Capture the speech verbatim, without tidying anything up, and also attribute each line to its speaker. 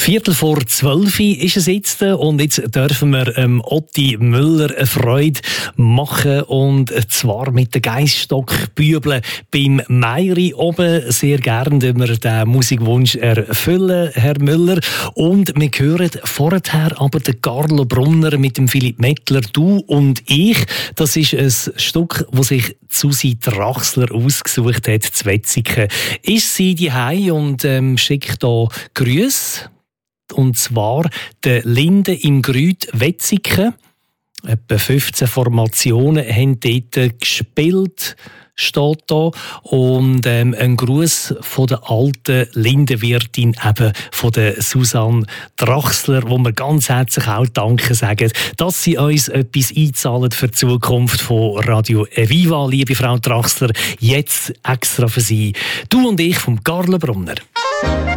Speaker 1: Viertel vor zwölf ist es jetzt und jetzt dürfen wir ähm, Otti Müller eine Freude machen und zwar mit den Geissstock-Bübeln beim Meiri oben. Sehr gerne wenn wir den Musikwunsch erfüllen, Herr Müller. Und wir hören vorher aber den Carlo Brunner mit dem Philipp Mettler, «Du und ich». Das ist ein Stück, das sich Susi Draxler ausgesucht hat, zu Wetzikon. Ist sie daheim und ähm, schickt hier Grüße. Und zwar der Linde im Grüt Wetzikon. Etwa fünfzehn Formationen haben dort gespielt, steht da. Und ähm, ein Gruß von der alten Lindenwirtin, eben von der Susanne Draxler, wo wir ganz herzlich auch Danke sagen, dass sie uns etwas einzahlen für die Zukunft von Radio Viva. Liebe Frau Draxler, jetzt extra für Sie. «Du und ich» vom Carlo Brunner.